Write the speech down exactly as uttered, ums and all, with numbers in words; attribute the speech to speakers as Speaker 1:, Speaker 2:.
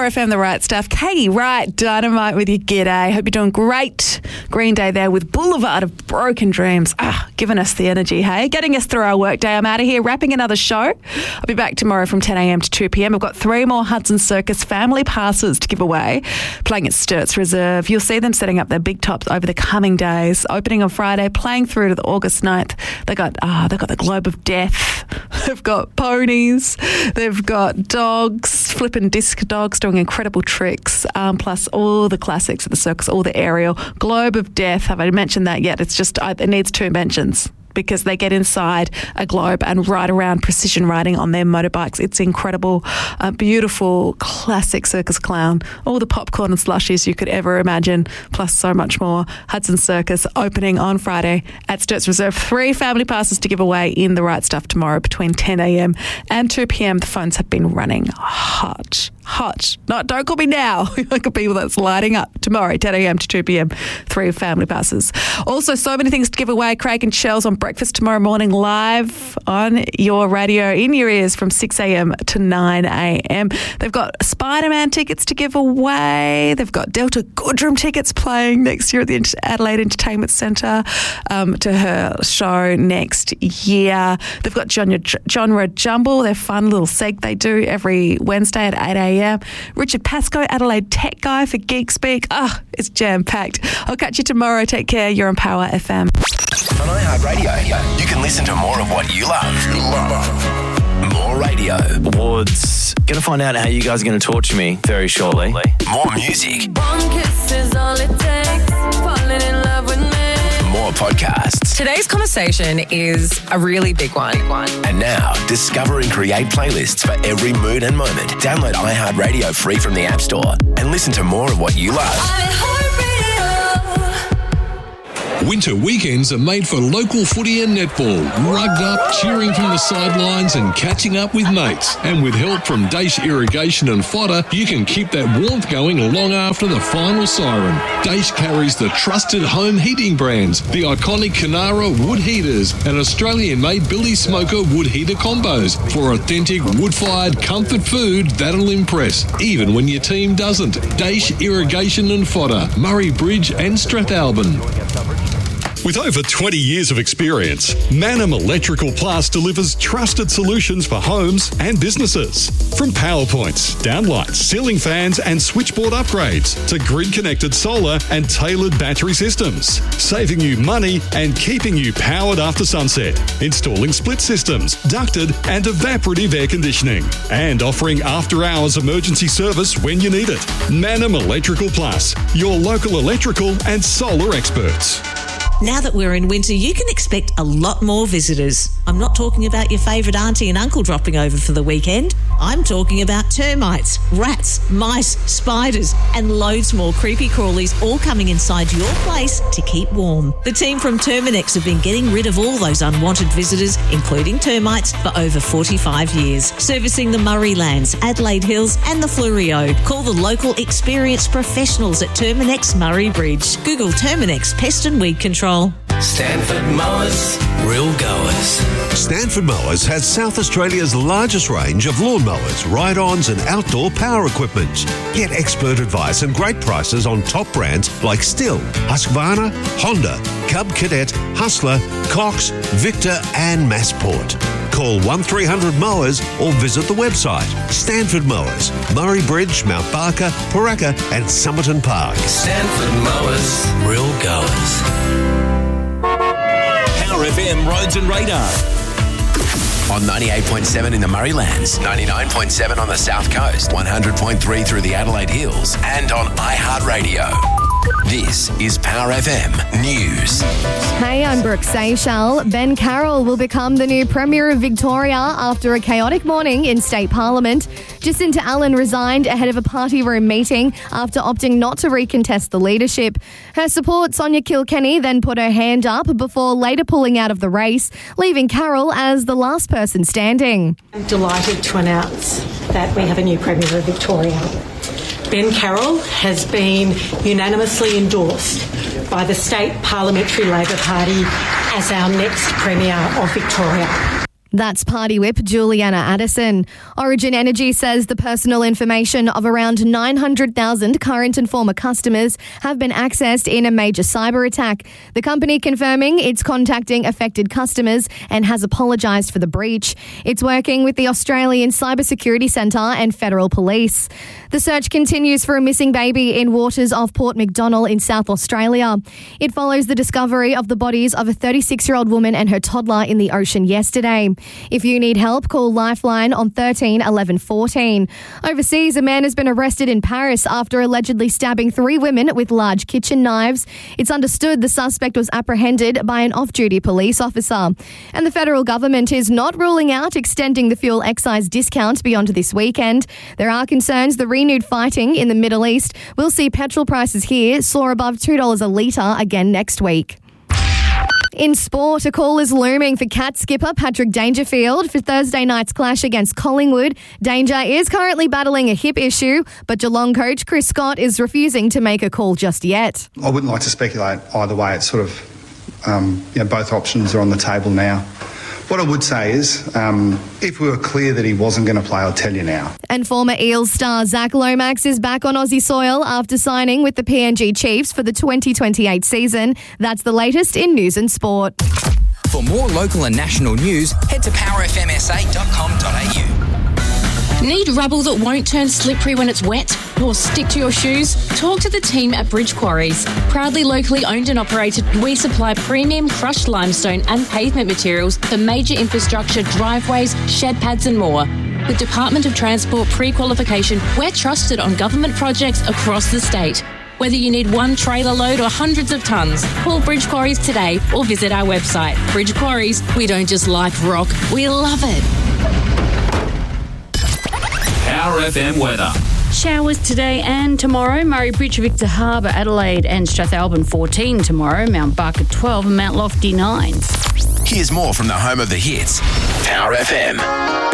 Speaker 1: Power F M, the right stuff. Katie Wright, Dynamite with you. G'day. Hope you're doing great. Green Day there with Boulevard of Broken Dreams. Ah, giving us the energy, hey? Getting us through our work day. I'm out of here wrapping another show. I'll be back tomorrow from ten a.m. to two p.m. I've got three more Hudson Circus family passes to give away, playing at Sturts Reserve. You'll see them setting up their big tops over the coming days. Opening on Friday, playing through to the August ninth. They got ah, they've got the Globe of Death. They've got ponies. They've got dogs, flipping disc dogs doing incredible tricks. Um, plus all the classics of the circus, all the aerial. Globe of Death. Have I mentioned that yet? It's just it needs two mentions, because they get inside a globe and ride around precision riding on their motorbikes. It's incredible. A beautiful, classic circus clown. All the popcorn and slushies you could ever imagine, plus so much more. Hudson Circus opening on Friday at Sturts Reserve. Three family passes to give away in The Right Stuff tomorrow between ten a.m. and two p.m. The phones have been running hot. Hot. No, don't call me now. Look at people that's lighting up tomorrow, ten a.m. to two p.m. Three family passes. Also, so many things to give away. Craig and Shells on breakfast tomorrow morning, live on your radio, in your ears from six a.m. to nine a.m. They've got Spider-Man tickets to give away. They've got Delta Goodrem tickets playing next year at the Adelaide Entertainment Centre um, to her show next year. They've got Genre, Genre Jumble, their fun little seg they do every Wednesday at eight a.m. Richard Pascoe, Adelaide Tech Guy for Geek Speak. Ah, oh, it's jam-packed. I'll catch you tomorrow. Take care. You're on Power F M.
Speaker 2: On iHeartRadio, you can listen to more of what you love. You love. More radio.
Speaker 3: Awards. Going to find out how you guys are going to torture me very shortly.
Speaker 2: More music.
Speaker 4: One kiss is all it takes. Falling in love with me.
Speaker 2: More podcasts.
Speaker 5: Today's conversation is a really big one.
Speaker 2: And now, discover and create playlists for every mood and moment. Download iHeartRadio free from the App Store and listen to more of what you love.
Speaker 6: Winter weekends are made for local footy and netball, rugged up, cheering from the sidelines and catching up with mates. And with help from Daesh Irrigation and Fodder, you can keep that warmth going long after the final siren. Daesh carries the trusted home heating brands, the iconic Canara wood heaters and Australian-made Billy Smoker wood heater combos for authentic wood-fired comfort food that'll impress, even when your team doesn't. Daesh Irrigation and Fodder, Murray Bridge and Strathalbyn.
Speaker 7: With over twenty years of experience, Manum Electrical Plus delivers trusted solutions for homes and businesses. From power points, downlights, ceiling fans and switchboard upgrades to grid-connected solar and tailored battery systems, saving you money and keeping you powered after sunset. Installing split systems, ducted and evaporative air conditioning, and offering after-hours emergency service when you need it. Manum Electrical Plus, your local electrical and solar experts.
Speaker 8: Now that we're in winter, you can expect a lot more visitors. I'm not talking about your favourite auntie and uncle dropping over for the weekend. I'm talking about termites, rats, mice, spiders, and loads more creepy crawlies all coming inside your place to keep warm. The team from Terminex have been getting rid of all those unwanted visitors, including termites, for over forty-five years. Servicing the Murraylands, Adelaide Hills and the Fleurieu. Call the local experienced professionals at Terminex Murray Bridge. Google Terminex Pest and Weed Control.
Speaker 2: Stanford Mowers, real goers.
Speaker 9: Stanford Mowers has South Australia's largest range of lawn mowers, ride-ons and outdoor power equipment. Get expert advice and great prices on top brands like Stihl, Husqvarna, Honda, Cub Cadet, Hustler, Cox, Victor and Massport. Call one three hundred mowers or visit the website. Stanford Mowers, Murray Bridge, Mount Barker, Paraka and Somerton Park.
Speaker 2: Stanford Mowers, real goers.
Speaker 10: Power F M Roads and Radar.
Speaker 2: On ninety-eight point seven in the Murraylands, ninety-nine point seven on the South Coast, one hundred point three through the Adelaide Hills, and on iHeartRadio. This is Power F M News.
Speaker 11: Hey, I'm Brooke Seychelles. Ben Carroll will become the new Premier of Victoria after a chaotic morning in State Parliament. Jacinta Allen resigned ahead of a party room meeting after opting not to recontest the leadership. Her support, Sonia Kilkenny, then put her hand up before later pulling out of the race, leaving Carroll as the last person standing.
Speaker 12: I'm delighted to announce that we have a new Premier of Victoria. Ben Carroll has been unanimously endorsed by the State Parliamentary Labor Party as our next Premier of Victoria.
Speaker 11: That's Party Whip Juliana Addison. Origin Energy says the personal information of around nine hundred thousand current and former customers have been accessed in a major cyber attack. The company confirming it's contacting affected customers and has apologised for the breach. It's working with the Australian Cybersecurity Centre and Federal Police. The search continues for a missing baby in waters off Port McDonnell in South Australia. It follows the discovery of the bodies of a thirty-six-year-old woman and her toddler in the ocean yesterday. If you need help, call Lifeline on thirteen eleven fourteen. Overseas, a man has been arrested in Paris after allegedly stabbing three women with large kitchen knives. It's understood the suspect was apprehended by an off-duty police officer. And the federal government is not ruling out extending the fuel excise discount beyond this weekend. There are concerns the renewed fighting in the Middle East will see petrol prices here soar above two dollars a litre again next week. In sport, a call is looming for Cat skipper Patrick Dangerfield for Thursday night's clash against Collingwood. Danger is currently battling a hip issue, but Geelong coach Chris Scott is refusing to make a call just yet.
Speaker 13: I wouldn't like to speculate either way. It's sort of, um, you know, both options are on the table now. What I would say is, um, if we were clear that he wasn't going to play, I'll tell you now.
Speaker 11: And former Eels star Zach Lomax is back on Aussie soil after signing with the P N G Chiefs for the twenty twenty-eight season. That's the latest in news and sport.
Speaker 14: For more local and national news, head to power f m s a dot com dot a u.
Speaker 15: Need rubble that won't turn slippery when it's wet or stick to your shoes? Talk to the team at Bridge Quarries. Proudly locally owned and operated, we supply premium crushed limestone and pavement materials for major infrastructure, driveways, shed pads and more. With Department of Transport pre-qualification, we're trusted on government projects across the state. Whether you need one trailer load or hundreds of tonnes, call Bridge Quarries today or visit our website. Bridge Quarries, we don't just like rock, we love it.
Speaker 10: Power F M weather.
Speaker 16: Showers today and tomorrow. Murray Bridge, Victor Harbour, Adelaide and Strathalbyn fourteen tomorrow. Mount Barker twelve and Mount Lofty nine.
Speaker 2: Here's more from the home of the hits, Power F M.